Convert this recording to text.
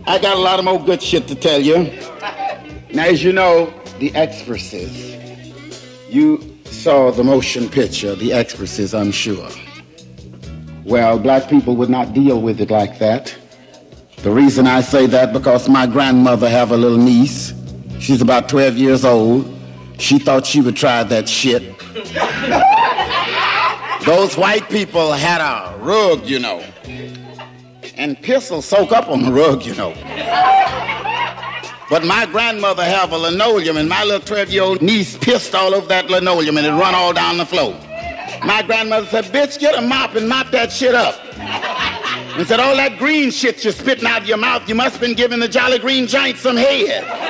I got a lot of more good shit to tell you. Now, as you know, The Exorcist. You saw the motion picture, The Exorcist, I'm sure. Well, black people would not deal with it like that. The reason I say that, because my grandmother have a little niece. She's about 12 years old. She thought she would try that shit. Those white people had a rug, you know. And piss will soak up on the rug, you know. But my grandmother have a linoleum, and my little 12-year-old niece pissed all over that linoleum, and it run all down the floor. My grandmother said, bitch, get a mop and mop that shit up. And said, all that green shit you're spitting out of your mouth, you must have been giving the Jolly Green Giant some head.